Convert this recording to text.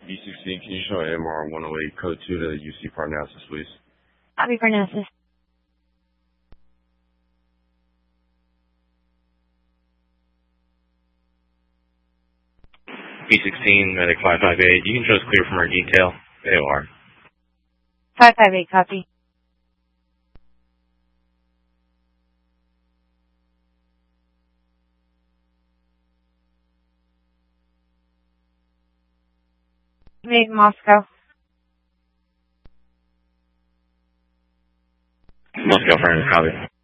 B16, can you show MR 108 code 2 to UC Parnassus, please? Copy Parnassus. B16, medic 558, you can show us clear from our detail. AOR. 558, copy. Made Moscow. Moscow, friend, copy.